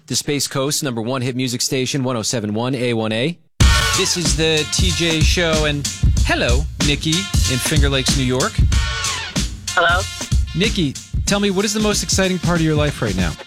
the Space Coast number one hit music station, 107.1 A1A. This is the TJ Show, and hello, Nikki in Finger Lakes, New York. Hello? Nikki, tell me, what is the most exciting part of your life right now?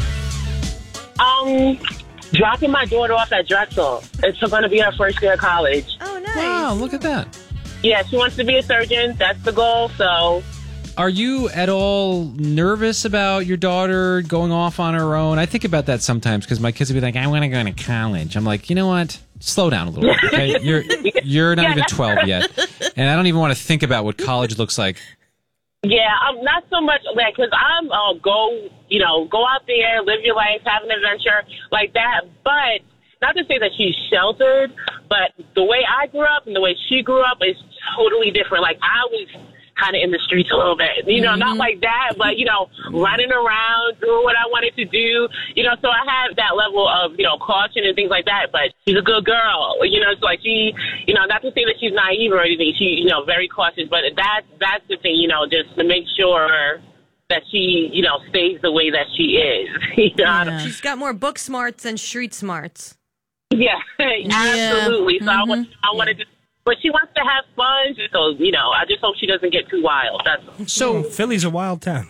Dropping my daughter off at Drexel. It's going to be her first year of college. Oh, nice. Wow, look at that. Yeah, she wants to be a surgeon. That's the goal, so... Are you at all nervous about your daughter going off on her own? I think about that sometimes because my kids will be like, I want to go to college. I'm like, you know what? Slow down a little bit, okay? You're not even 12 yet. And I don't even want to think about what college looks like. Yeah, I'm not so much like, because I'm go out there, live your life, have an adventure like that. But not to say that she's sheltered, but the way I grew up and the way she grew up is totally different. Like, I was kind of in the streets a little bit, not like that, but, running around, doing what I wanted to do, so I have that level of, caution and things like that, but she's a good girl, it's like she, not to say that she's naive or anything, she, very cautious, but that's the thing, just to make sure that she, stays the way that she is. Yeah. She's got more book smarts than street smarts. Yeah, absolutely. So I want to just, but she wants to have fun, so, I just hope she doesn't get too wild. That's all. So, Philly's a wild town.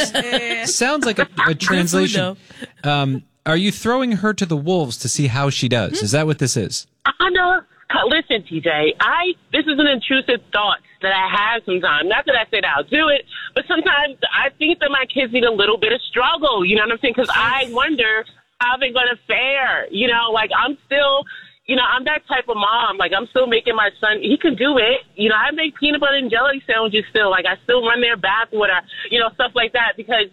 Sounds like a translation. Are you throwing her to the wolves to see how she does? Is that what this is? I know. Listen, TJ, this is an intrusive thought that I have sometimes. Not that I said I'll do it, but sometimes I think that my kids need a little bit of struggle, you know what I'm saying? Because I wonder how they're going to fare. I'm still... I'm that type of mom. Like, I'm still making my son, he can do it. I make peanut butter and jelly sandwiches still. Like, I still run their bath water, stuff like that because,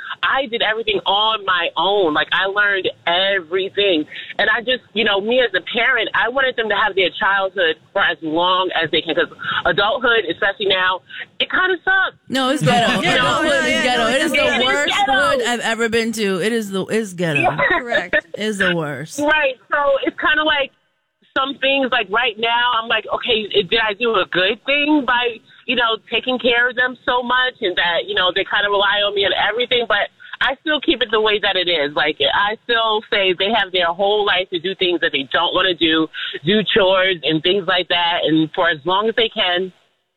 I did everything on my own. Like, I learned everything. And I just, me as a parent, I wanted them to have their childhood for as long as they can because adulthood, especially now, it kind of sucks. No, it's ghetto. Adulthood is ghetto. It is the worst hood I've ever been to. It's ghetto. Yeah. Correct. It's the worst. Right. So it's kind of like, some things like right now, I'm like, okay, did I do a good thing by, taking care of them so much and that, they kind of rely on me and everything, but I still keep it the way that it is. Like, I still say they have their whole life to do things that they don't want to do chores and things like that. And for as long as they can,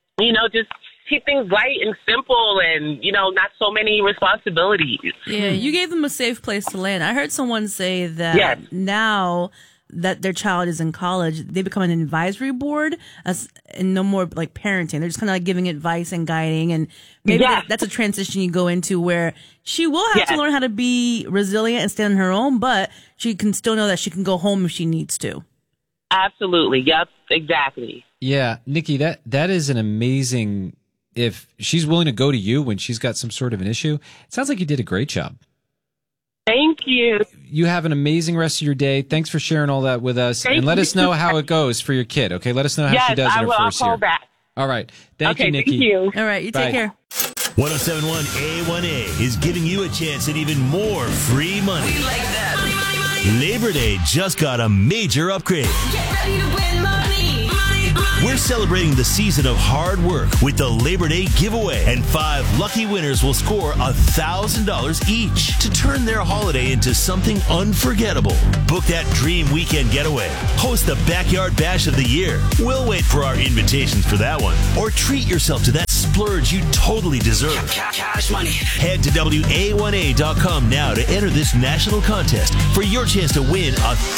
just keep things light and simple and, not so many responsibilities. Yeah, you gave them a safe place to land. I heard someone say that now that their child is in college, they become an advisory board and no more like parenting. They're just kind of like giving advice and guiding. And maybe that's a transition you go into where she will have to learn how to be resilient and stand on her own, but she can still know that she can go home if she needs to. Absolutely. Yep. Exactly. Yeah. Nikki, that is an amazing, if she's willing to go to you when she's got some sort of an issue, it sounds like you did a great job. Thank you. You have an amazing rest of your day. Thanks for sharing all that with us. And let us know how it goes for your kid, okay? Let us know how she does in her first year. I'll call back. All right. Thank you, Nikki. Thank you. All right. You take care. 107.1 A1A is giving you a chance at even more free money. We like that. Labor Day just got a major upgrade. Get ready to win money. We're celebrating the season of hard work with the Labor Day giveaway, and 5 lucky winners will score $1,000 each to turn their holiday into something unforgettable. Book that dream weekend getaway. Host the Backyard Bash of the Year. We'll wait for our invitations for that one. Or treat yourself to that splurge you totally deserve. Cash money. Head to WA1A.com now to enter this national contest for your chance to win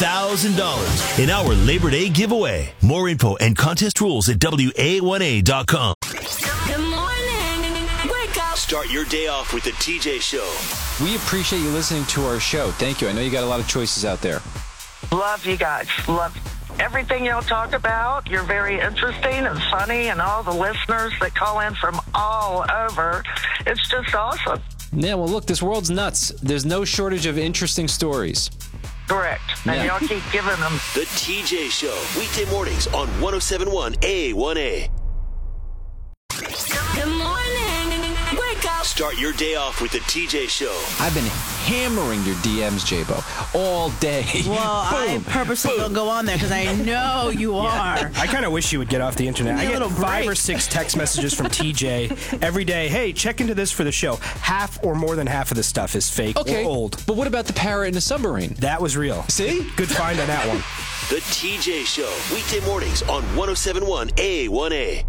$1,000 in our Labor Day giveaway. More info and contest rules at WA1A.com. Good morning. Wake up. Start your day off with the TJ Show. We appreciate you listening to our show. Thank you. I know you got a lot of choices out there. Love you guys. Love everything y'all talk about. You're very interesting and funny, and all the listeners that call in from all over. It's just awesome. Yeah, well, look, this world's nuts. There's no shortage of interesting stories. Correct. And y'all keep giving them. The TJ Show, weekday mornings on 107.1 A1A. Good morning. Wake up. Start Start your day off with the TJ Show. I've been hammering your DMs, J-Bo, all day. Well, I purposely don't go on there because I know you are. I kind of wish you would get off the internet. I get 5 or 6 text messages from TJ every day. Hey, check into this for the show. Half or more than half of the stuff is fake or old. But what about the parrot in the submarine? That was real. See? Good find on that one. The TJ Show, weekday mornings on 107.1 A1A.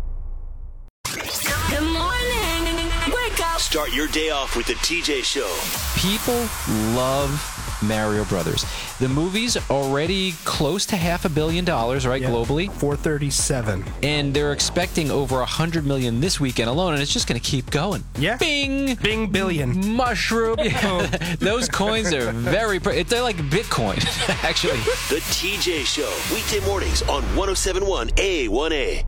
Good morning. Wake up. Start your day off with the TJ Show. People love Mario Brothers. The movie's already close to $500 million, right, globally? 437. And they're expecting over $100 million this weekend alone, and it's just going to keep going. Yeah. Bing! Bing billion. Mushroom. Those coins are they're like Bitcoin, actually. The TJ Show, weekday mornings on 107.1 A1A.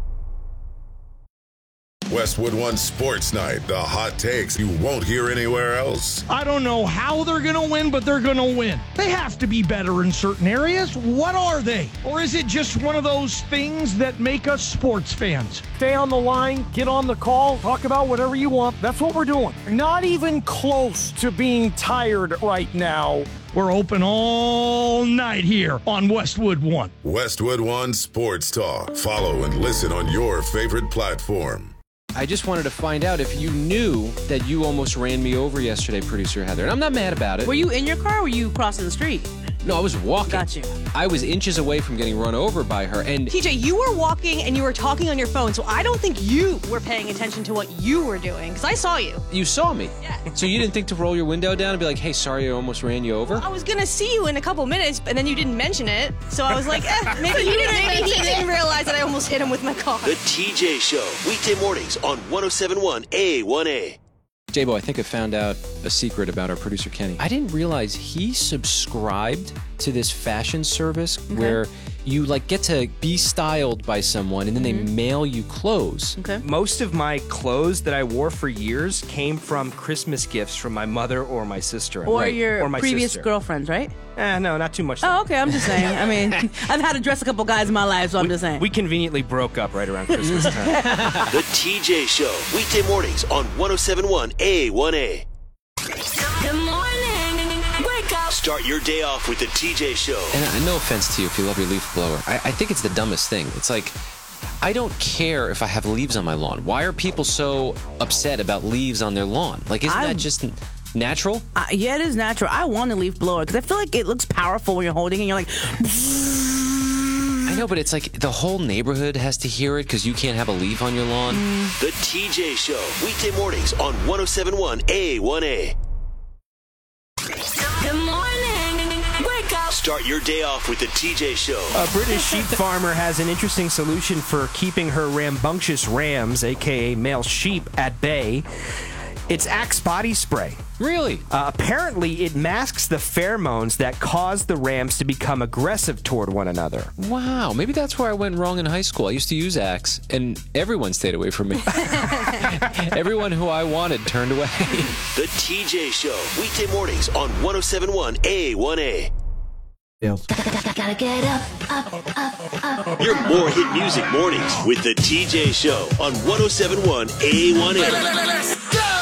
Westwood One Sports Night, the hot takes you won't hear anywhere else. I don't know how they're going to win, but they're going to win. They have to be better in certain areas. What are they? Or is it just one of those things that make us sports fans? Stay on the line, get on the call, talk about whatever you want. That's what we're doing. Not even close to being tired right now. We're open all night here on Westwood One. Westwood One Sports Talk. Follow and listen on your favorite platform. I just wanted to find out if you knew that you almost ran me over yesterday, producer Heather. And I'm not mad about it. Were you in your car or were you crossing the street? No, I was walking. Got you. I was inches away from getting run over by her. And TJ, you were walking and you were talking on your phone, so I don't think you were paying attention to what you were doing, because I saw you. you saw me. Yeah. So you didn't think to roll your window down and be like, hey, sorry, I almost ran you over? I was going to see you in a couple minutes, and then you didn't mention it, so I was like, maybe he didn't realize that I almost hit him with my car. The TJ Show, weekday mornings on 107.1 A1A. J-Bo, I think I found out a secret about our producer, Kenny. I didn't realize he subscribed to this fashion service where you get to be styled by someone and then they mail you clothes. Okay. Most of my clothes that I wore for years came from Christmas gifts from my mother or my sister. Or your my previous sister. girlfriends, right? No, not too much. Oh, okay. I'm just saying. I mean, I've had to dress a couple guys in my life, so I'm just saying. We conveniently broke up right around Christmas time. The TJ Show, weekday mornings on 107.1 A1A. Good morning. Wake up. Start your day off with the TJ Show. And no offense to you if you love your leaf blower. I think it's the dumbest thing. It's like, I don't care if I have leaves on my lawn. Why are people so upset about leaves on their lawn? Isn't that just natural? Yeah, it is natural. I want a leaf blower because I feel like it looks powerful when you're holding it and you're like... I know, but it's like the whole neighborhood has to hear it because you can't have a leaf on your lawn. The TJ Show, weekday mornings on 107.1 A1A. Good morning. Wake up. Start your day off with the TJ Show. A British sheep farmer has an interesting solution for keeping her rambunctious rams, a.k.a. male sheep, at bay. It's Axe body spray. Really? Apparently, it masks the pheromones that cause the rams to become aggressive toward one another. Wow, maybe that's where I went wrong in high school. I used to use Axe, and everyone stayed away from me. Everyone who I wanted turned away. The TJ Show, weekday mornings on 107.1 A1A. Gotta get up. Your more hit music mornings with the TJ Show on 107.1 A1A. Let's go.